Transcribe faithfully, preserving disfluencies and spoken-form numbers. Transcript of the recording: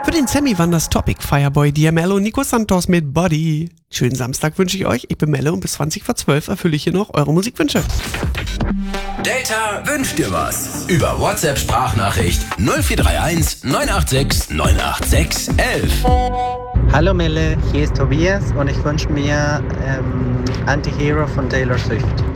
Für den Sammy waren das Topic Fireboy, D M L und Nico Santos mit Body. Schönen Samstag wünsche ich euch. Ich bin Melle und bis zwanzig vor zwölf erfülle ich hier noch eure Musikwünsche. Data wünscht dir was. Über WhatsApp-Sprachnachricht null vier drei eins neun acht sechs neun acht sechs eins eins. Hallo Melle, hier ist Tobias und ich wünsche mir ähm, Anti-Hero von Taylor Swift.